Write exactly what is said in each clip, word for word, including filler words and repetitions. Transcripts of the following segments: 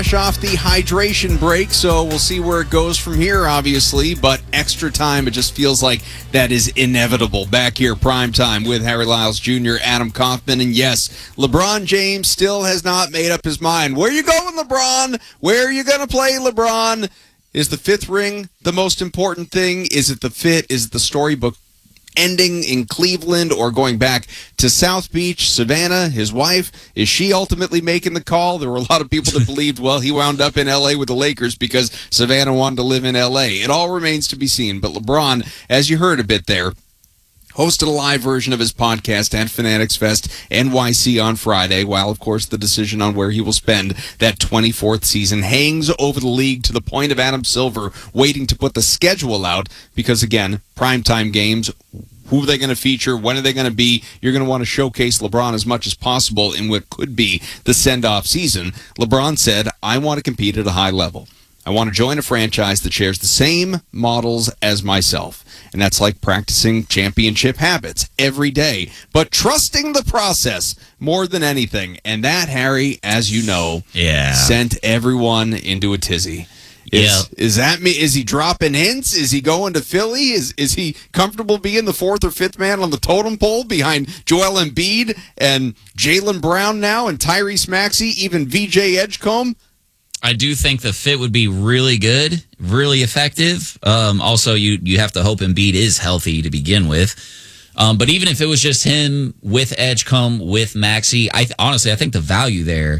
Fresh off the hydration break, so we'll see where it goes from here, obviously, but extra time, it just feels like that is inevitable. Back here, prime time with Harry Lyles Junior, Adam Kaufman, and yes, LeBron James still has not made up his mind. Where you going, LeBron? Where are you going to play, LeBron? Is the fifth ring the most important thing? Is it the fit? Is it the storybook ending in Cleveland or going back to South Beach? Savannah, his wife, is she ultimately making the call? There were a lot of people that believed, well, he wound up in L A with the Lakers because Savannah wanted to live in L A. It all remains to be seen. But LeBron, as you heard a bit there, hosted a live version of his podcast at Fanatics Fest N Y C on Friday, while, of course, the decision on where he will spend that twenty-fourth season hangs over the league to the point of Adam Silver waiting to put the schedule out because, again, primetime games, who are they going to feature? When are they going to be? You're going to want to showcase LeBron as much as possible in what could be the send-off season. LeBron said, I want to compete at a high level. I want to join a franchise that shares the same models as myself. And that's like practicing championship habits every day, but trusting the process more than anything. And that, Harry, as you know, yeah. sent everyone into a tizzy. Is, yeah. is that me? Is he dropping hints? Is he going to Philly? Is is he comfortable being the fourth or fifth man on the totem pole behind Joel Embiid and Jaylen Brown now and Tyrese Maxey, even V J Edgecombe? I do think the fit would be really good, really effective. Um, also, you you have to hope Embiid is healthy to begin with. Um, but even if it was just him with Edgecombe, with Maxey, I honestly I think the value there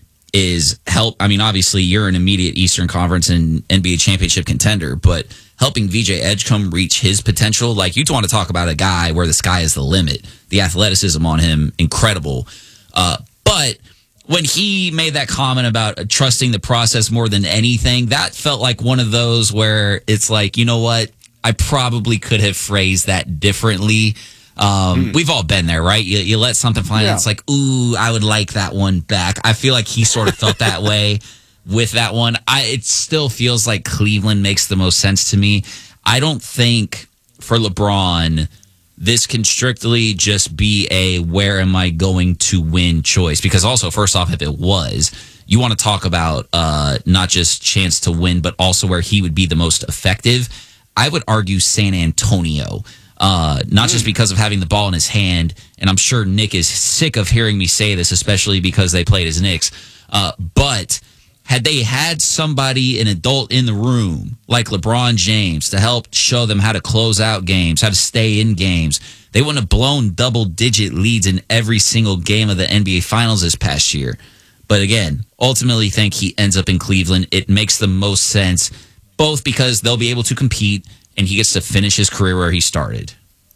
is help. I mean, obviously, you're an immediate Eastern Conference and N B A championship contender, but helping V J Edgecombe reach his potential, like you want to talk about a guy where the sky is the limit. The athleticism on him, incredible. Uh, but when he made that comment about trusting the process more than anything, that felt like one of those where it's like, you know what? I probably could have phrased that differently. Um, mm. We've all been there, right? You, you let something fly, yeah. and it's like, ooh, I would like that one back. I feel like he sort of felt that way with that one. I it still feels like Cleveland makes the most sense to me. I don't think for LeBron this can strictly just be a where am I going to win choice. Because also, first off, if it was, you want to talk about uh, not just chance to win, but also where he would be the most effective. I would argue San Antonio. Uh, not just because of having the ball in his hand, and I'm sure Nick is sick of hearing me say this, especially because they played as Knicks, uh, but had they had somebody, an adult in the room, like LeBron James, to help show them how to close out games, how to stay in games, they wouldn't have blown double-digit leads in every single game of the N B A Finals this past year. But again, ultimately think he ends up in Cleveland. It makes the most sense, both because they'll be able to compete and he gets to finish his career where he started.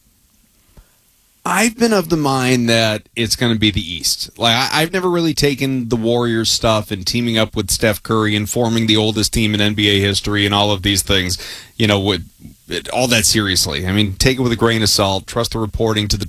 I've been of the mind that it's going to be the East. Like I, I've never really taken the Warriors stuff and teaming up with Steph Curry and forming the oldest team in N B A history and all of these things, you know, with all that seriously. I mean, take it with a grain of salt. Trust the reporting to the